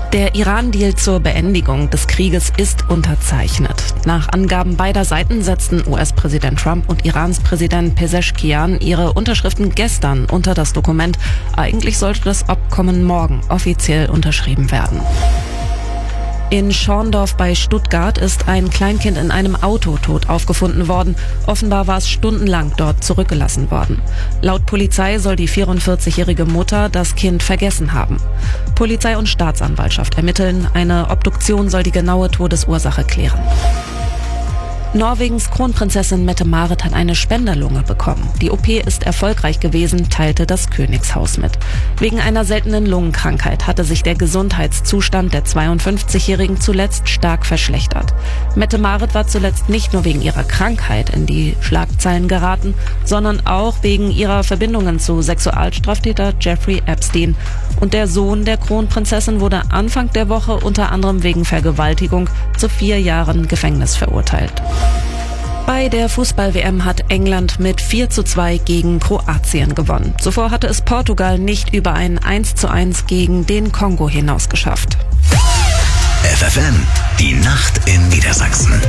Der Iran-Deal zur Beendigung des Krieges ist unterzeichnet. Nach Angaben beider Seiten setzten US-Präsident Trump und Irans Präsident Pezeshkian ihre Unterschriften gestern unter das Dokument. Eigentlich sollte das Abkommen morgen offiziell unterschrieben werden. In Schorndorf bei Stuttgart ist ein Kleinkind in einem Auto tot aufgefunden worden. Offenbar war es stundenlang dort zurückgelassen worden. Laut Polizei soll die 44-jährige Mutter das Kind vergessen haben. Polizei und Staatsanwaltschaft ermitteln. Eine Obduktion soll die genaue Todesursache klären. Norwegens Kronprinzessin Mette-Marit hat eine Spenderlunge bekommen. Die OP ist erfolgreich gewesen, teilte das Königshaus mit. Wegen einer seltenen Lungenkrankheit hatte sich der Gesundheitszustand der 52-Jährigen zuletzt stark verschlechtert. Mette-Marit war zuletzt nicht nur wegen ihrer Krankheit in die Schlagzeilen geraten, sondern auch wegen ihrer Verbindungen zu Sexualstraftäter Jeffrey Epstein. Und der Sohn der Kronprinzessin wurde Anfang der Woche unter anderem wegen Vergewaltigung zu 4 Jahren Gefängnis verurteilt. Bei der Fußball-WM hat England mit 4:2 gegen Kroatien gewonnen. Zuvor hatte es Portugal nicht über ein 1:1 gegen den Kongo hinaus geschafft. FFN, die Nacht in Niedersachsen.